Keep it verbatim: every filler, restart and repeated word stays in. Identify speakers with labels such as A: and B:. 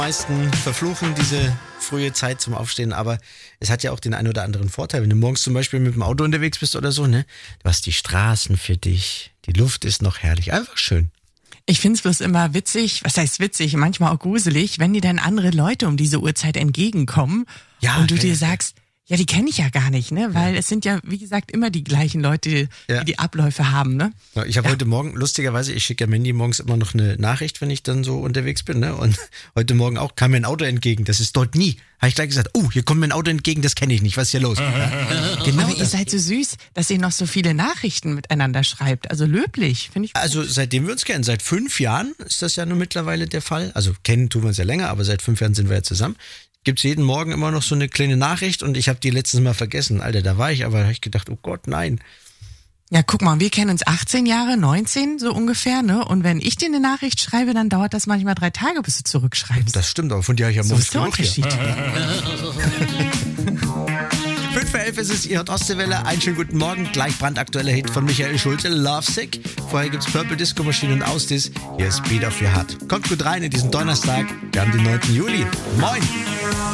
A: meisten verfluchen diese frühe Zeit zum Aufstehen, aber es hat ja auch den einen oder anderen Vorteil. Wenn du morgens zum Beispiel mit dem Auto unterwegs bist oder so, ne? Du hast die Straßen für dich, die Luft ist noch herrlich, einfach schön.
B: Ich find's bloß immer witzig, was heißt witzig, manchmal auch gruselig, wenn dir dann andere Leute um diese Uhrzeit entgegenkommen
A: Ja,
B: und du
A: ja,
B: dir
A: ja.
B: sagst, ja, die kenne ich ja gar nicht, ne? Weil es sind ja, wie gesagt, immer die gleichen Leute, die
A: Ja.
B: die Abläufe haben, ne?
A: Ja, ich habe
B: Ja.
A: heute Morgen, lustigerweise, ich schicke ja Mandy morgens immer noch eine Nachricht, wenn ich dann so unterwegs bin, ne? Und heute Morgen auch kam mir ein Auto entgegen. Das ist dort nie. Habe ich gleich gesagt, oh, hier kommt mir ein Auto entgegen, das kenne ich nicht. Was ist hier los? Ja. Genau.
B: Aber ihr
A: Das.
B: seid so süß, dass ihr noch so viele Nachrichten miteinander schreibt. Also löblich, finde ich.
A: Also seitdem wir uns kennen, seit fünf Jahren ist das ja nun mittlerweile der Fall. Also kennen tun wir uns ja länger, aber seit fünf Jahren sind wir ja zusammen. Gibt's jeden Morgen immer noch so eine kleine Nachricht und ich habe die letztens mal vergessen. Alter, da war ich, aber habe ich gedacht, oh Gott, nein.
B: Ja, guck mal, wir kennen uns achtzehn Jahre, neunzehn so ungefähr, ne? Und wenn ich dir eine Nachricht schreibe, dann dauert das manchmal drei Tage, bis du zurückschreibst.
A: Das stimmt, aber von dir habe ich ja
B: so
A: morgens
B: ist der
A: genug hier.
B: Unterschied.
A: fünf vor elf ist es, ihr hört Ostseewelle. Einen schönen guten Morgen. Gleich brandaktueller Hit von Michael Schulte, Lovesick. Vorher gibt's Purple Disco Machine und Ausdis. Hier ist Beat of Your Heart. Kommt gut rein in diesen Donnerstag. Wir haben den neunten Juli. Moin!